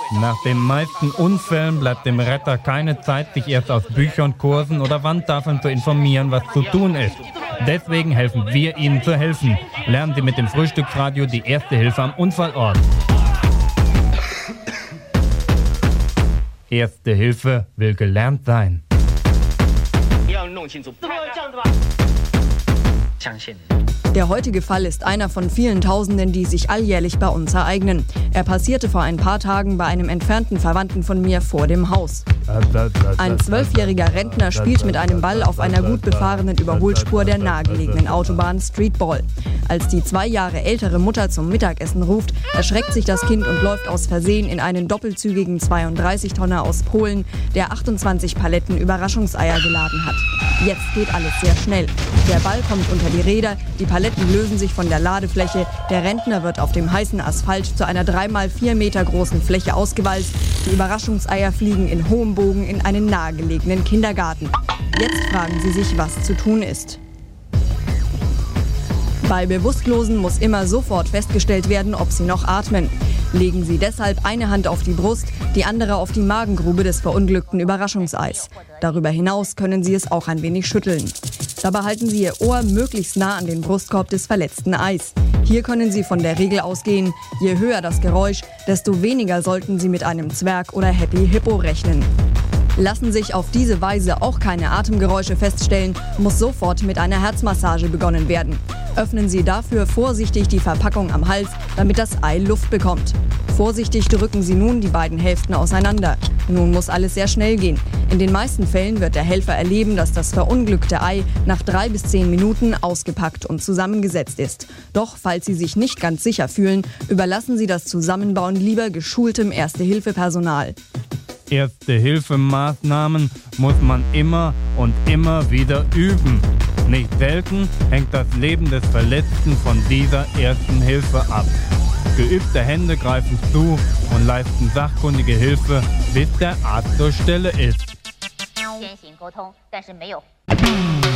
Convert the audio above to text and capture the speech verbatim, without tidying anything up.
Nach den meisten Unfällen bleibt dem Retter keine Zeit, sich erst aus Büchern, Kursen oder Wandtafeln zu informieren, was zu tun ist. Deswegen helfen wir Ihnen zu helfen. Lernen Sie mit dem Frühstücksradio die Erste Hilfe am Unfallort. Erste Hilfe will gelernt sein. Der heutige Fall ist einer von vielen Tausenden, die sich alljährlich bei uns ereignen. Er passierte vor ein paar Tagen bei einem entfernten Verwandten von mir vor dem Haus. Ein zwölfjähriger Rentner spielt mit einem Ball auf einer gut befahrenen Überholspur der nahegelegenen Autobahn Streetball. Als die zwei Jahre ältere Mutter zum Mittagessen ruft, erschreckt sich das Kind und läuft aus Versehen in einen doppelzügigen zweiunddreißig-Tonner aus Polen, der achtundzwanzig Paletten Überraschungseier geladen hat. Jetzt geht alles sehr schnell. Der Ball kommt unter die Räder, die Paletten lösen sich von der Ladefläche, der Rentner wird auf dem heißen Asphalt zu einer drei mal vier Meter großen Fläche ausgewalzt, die Überraschungseier fliegen in hohem Bogen in einen nahegelegenen Kindergarten. Jetzt fragen Sie sich, was zu tun ist. Bei Bewusstlosen muss immer sofort festgestellt werden, ob sie noch atmen. Legen Sie deshalb eine Hand auf die Brust, die andere auf die Magengrube des verunglückten Überraschungseis. Darüber hinaus können Sie es auch ein wenig schütteln. Dabei halten Sie Ihr Ohr möglichst nah an den Brustkorb des verletzten Eis. Hier können Sie von der Regel ausgehen, je höher das Geräusch, desto weniger sollten Sie mit einem Zwerg oder Happy Hippo rechnen. Lassen sich auf diese Weise auch keine Atemgeräusche feststellen, muss sofort mit einer Herzmassage begonnen werden. Öffnen Sie dafür vorsichtig die Verpackung am Hals, damit das Ei Luft bekommt. Vorsichtig drücken Sie nun die beiden Hälften auseinander. Nun muss alles sehr schnell gehen. In den meisten Fällen wird der Helfer erleben, dass das verunglückte Ei nach drei bis zehn Minuten ausgepackt und zusammengesetzt ist. Doch falls Sie sich nicht ganz sicher fühlen, überlassen Sie das Zusammenbauen lieber geschultem Erste-Hilfe-Personal. Erste-Hilfe-Maßnahmen muss man immer und immer wieder üben. Nicht selten hängt das Leben des Verletzten von dieser ersten Hilfe ab. Geübte Hände greifen zu und leisten sachkundige Hilfe, bis der Arzt zur Stelle ist.